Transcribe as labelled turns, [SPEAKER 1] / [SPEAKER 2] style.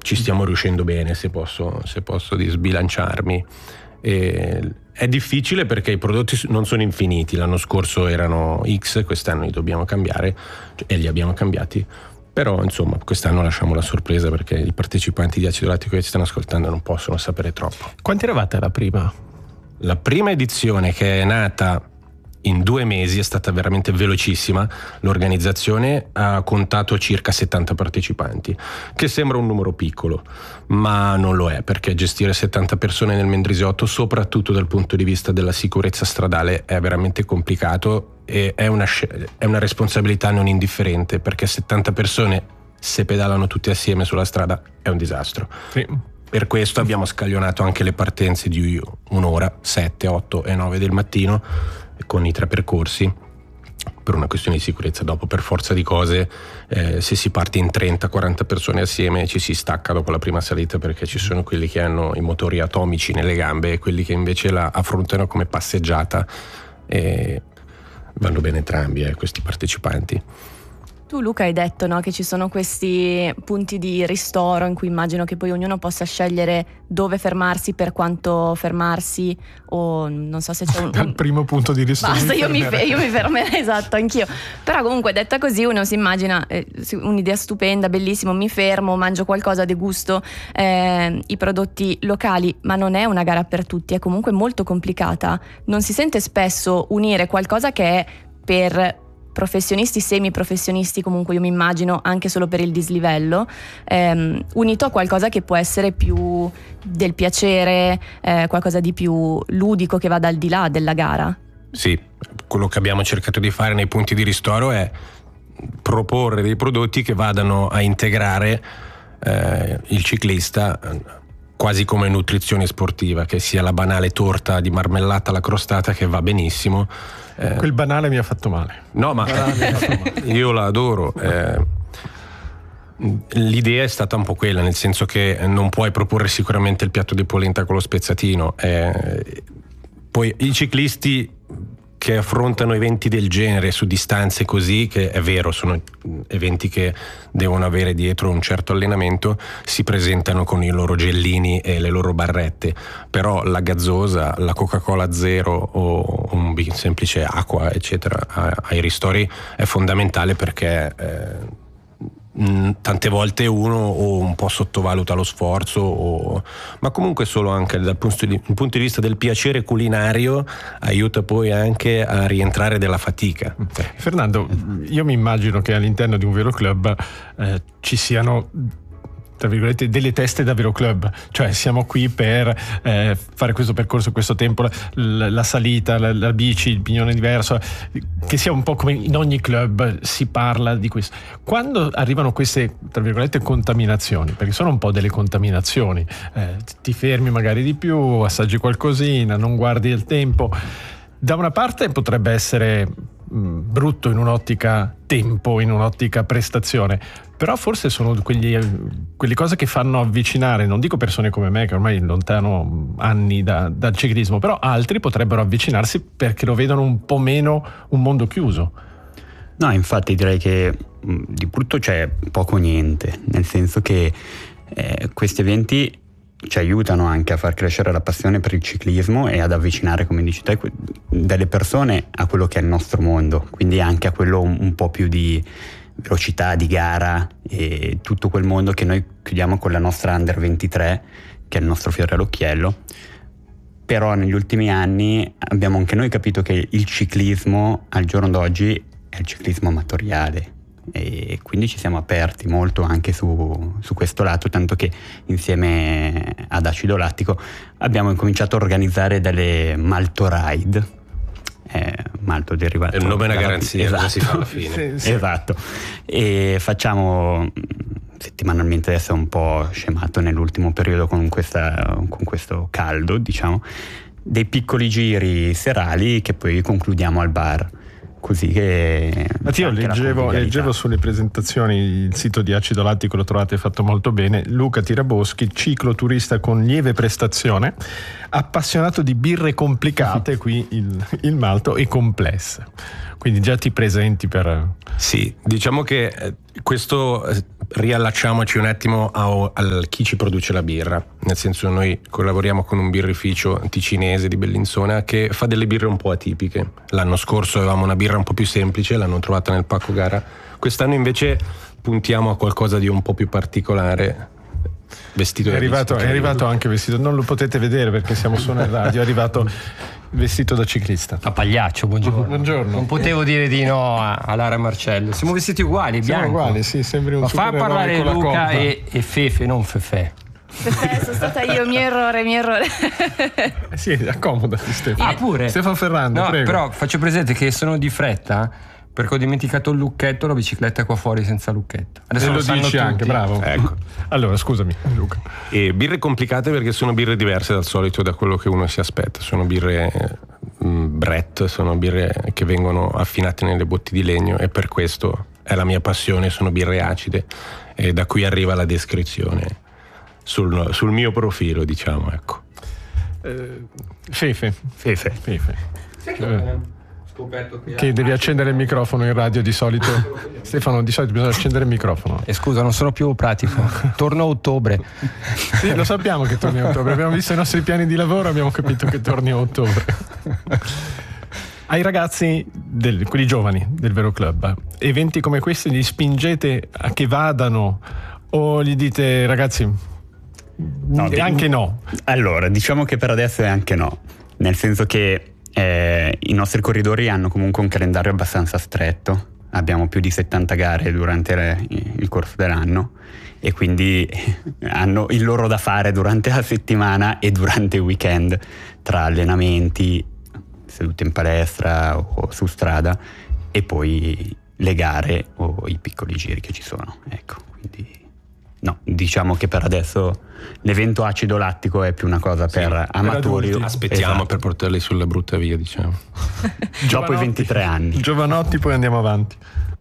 [SPEAKER 1] ci stiamo riuscendo bene, se posso di sbilanciarmi. È difficile perché i prodotti non sono infiniti, l'anno scorso erano X, quest'anno li dobbiamo cambiare e li abbiamo cambiati, però insomma quest'anno lasciamo la sorpresa perché i partecipanti di Acido Lattico che ci stanno ascoltando non possono sapere troppo.
[SPEAKER 2] Quanti eravate alla prima?
[SPEAKER 1] La prima edizione, che è nata in 2 mesi, è stata veramente velocissima. L'organizzazione ha contato circa 70 partecipanti, che sembra un numero piccolo, ma non lo è, perché gestire 70 persone nel Mendrisiotto, soprattutto dal punto di vista della sicurezza stradale, è veramente complicato e è una responsabilità non indifferente, perché 70 persone, se pedalano tutti assieme sulla strada, è un disastro.
[SPEAKER 2] Sì.
[SPEAKER 1] Per questo abbiamo scaglionato anche le partenze di un'ora, 7, 8 e 9 del mattino, con i 3 percorsi, per una questione di sicurezza. Dopo, per forza di cose, se si parte in 30-40 persone assieme, ci si stacca dopo la prima salita, perché ci sono quelli che hanno i motori atomici nelle gambe e quelli che invece la affrontano come passeggiata, e vanno bene entrambi questi partecipanti.
[SPEAKER 3] Tu, Luca, hai detto, no, che ci sono questi punti di ristoro in cui immagino che poi ognuno possa scegliere dove fermarsi, per quanto fermarsi, o non so se c'è
[SPEAKER 2] Al primo punto di ristoro.
[SPEAKER 3] Basta, io mi fermerei, esatto, anch'io. Però comunque, detta così, uno si immagina un'idea stupenda, bellissimo, mi fermo, mangio qualcosa, degusto i prodotti locali, ma non è una gara per tutti, è comunque molto complicata. Non si sente spesso unire qualcosa che è per professionisti, semiprofessionisti, comunque io mi immagino anche solo per il dislivello, unito a qualcosa che può essere più del piacere, qualcosa di più ludico che vada al di là della gara.
[SPEAKER 1] Sì, quello che abbiamo cercato di fare nei punti di ristoro è proporre dei prodotti che vadano a integrare il ciclista, quasi come nutrizione sportiva, che sia la banale torta di marmellata alla crostata, che va benissimo.
[SPEAKER 2] Quel banale mi ha fatto male.
[SPEAKER 1] No, ma io la adoro. L'idea è stata un po' quella, nel senso che non puoi proporre sicuramente il piatto di polenta con lo spezzatino. Poi i ciclisti che affrontano eventi del genere su distanze così, che è vero, sono eventi che devono avere dietro un certo allenamento, si presentano con i loro gellini e le loro barrette, però la gazzosa, la Coca-Cola zero o un semplice acqua, eccetera, ai ristori è fondamentale, perché tante volte uno o un po' sottovaluta lo sforzo, ma comunque solo anche dal punto di vista del piacere culinario aiuta poi anche a rientrare dalla fatica.
[SPEAKER 2] Fernando, io mi immagino che all'interno di un vero club ci siano, tra virgolette, delle teste da vero club, cioè siamo qui per fare questo percorso, questo tempo, la salita, la bici, il pignone diverso, che sia un po' come in ogni club si parla di questo. Quando arrivano queste, tra virgolette, contaminazioni, perché sono un po' delle contaminazioni, ti fermi magari di più, assaggi qualcosina, non guardi il tempo, da una parte potrebbe essere brutto in un'ottica tempo, in un'ottica prestazione, però forse sono quelle cose che fanno avvicinare, non dico persone come me che ormai lontano anni dal ciclismo, però altri potrebbero avvicinarsi perché lo vedono un po' meno un mondo chiuso.
[SPEAKER 4] No, infatti direi che di brutto c'è poco niente, nel senso che questi eventi ci aiutano anche a far crescere la passione per il ciclismo e ad avvicinare, come dici te, delle persone a quello che è il nostro mondo, quindi anche a quello un po' più di velocità, di gara, e tutto quel mondo che noi chiudiamo con la nostra Under 23, che è il nostro fiore all'occhiello. Però negli ultimi anni abbiamo anche noi capito che il ciclismo al giorno d'oggi è il ciclismo amatoriale, e quindi ci siamo aperti molto anche su questo lato, tanto che insieme ad Acido Lattico abbiamo incominciato a organizzare delle Malto Ride, malto derivato,
[SPEAKER 1] il nome è una garanzia,
[SPEAKER 4] esatto,
[SPEAKER 1] si fa alla fine.
[SPEAKER 2] Sì.
[SPEAKER 4] Esatto, e facciamo settimanalmente, adesso è un po' scemato nell'ultimo periodo con questo caldo, diciamo, dei piccoli giri serali che poi concludiamo al bar. Così che
[SPEAKER 2] Matteo, leggevo sulle presentazioni, il sito di Acido Lattico lo trovate fatto molto bene. Luca Tiraboschi, cicloturista con lieve prestazione, appassionato di birre complicate, qui il malto, e complesse. Quindi già ti presenti per...
[SPEAKER 1] Sì, diciamo che questo riallacciamoci un attimo a chi ci produce la birra, nel senso noi collaboriamo con un birrificio ticinese di Bellinzona che fa delle birre un po' atipiche. L'anno scorso avevamo una birra un po' più semplice, l'hanno trovata nel pacco gara, quest'anno invece puntiamo a qualcosa di un po' più particolare. Vestito
[SPEAKER 2] è arrivato anche vestito, non lo potete vedere perché siamo su una radio, è arrivato vestito da ciclista.
[SPEAKER 5] A Pagliaccio, buongiorno. Non potevo dire di no a Lara e Marcello. Siamo vestiti uguali, bianco.
[SPEAKER 2] Siamo uguali, sì, sembri un
[SPEAKER 5] supereroe. Ma fa parlare Luca e Fefe, non Fefe.
[SPEAKER 3] Sono stata io, mio errore.
[SPEAKER 2] Sì, accomodati Stefano.
[SPEAKER 5] Ah, pure?
[SPEAKER 2] Stefano Ferrando,
[SPEAKER 5] no,
[SPEAKER 2] prego.
[SPEAKER 5] Però faccio presente che sono di fretta perché ho dimenticato il lucchetto, la bicicletta qua fuori senza lucchetto. Adesso
[SPEAKER 2] lo dici
[SPEAKER 5] tutti.
[SPEAKER 2] Anche, bravo.
[SPEAKER 1] Ecco.
[SPEAKER 2] Allora, scusami Luca.
[SPEAKER 1] E birre complicate perché sono birre diverse dal solito, da quello che uno si aspetta. Sono birre Brett, sono birre che vengono affinate nelle botti di legno e per questo è la mia passione, sono birre acide e da qui arriva la descrizione sul mio profilo, diciamo, ecco.
[SPEAKER 2] Fefe.
[SPEAKER 5] Scoperto
[SPEAKER 2] che devi accendere il microfono in radio di solito. Stefano, di solito bisogna accendere il microfono.
[SPEAKER 5] Scusa, non sono più pratico. Torno a ottobre.
[SPEAKER 2] Sì, lo sappiamo che torni a ottobre. Abbiamo visto i nostri piani di lavoro, abbiamo capito che torni a ottobre. Ai ragazzi, quelli giovani del Vero Club, eventi come questi li spingete a che vadano o gli dite ragazzi anche no?
[SPEAKER 4] Allora, diciamo che per adesso è anche no, nel senso che i nostri corridori hanno comunque un calendario abbastanza stretto, abbiamo più di 70 gare durante il corso dell'anno e quindi hanno il loro da fare durante la settimana e durante il weekend, tra allenamenti, sedute in palestra o su strada e poi le gare o i piccoli giri che ci sono, ecco, quindi no, diciamo che per adesso l'evento acido lattico è più una cosa per amatori.
[SPEAKER 1] Aspettiamo,
[SPEAKER 4] esatto,
[SPEAKER 1] per portarli sulla brutta via, diciamo.
[SPEAKER 4] Dopo i 23 anni.
[SPEAKER 2] Giovanotti, poi andiamo avanti.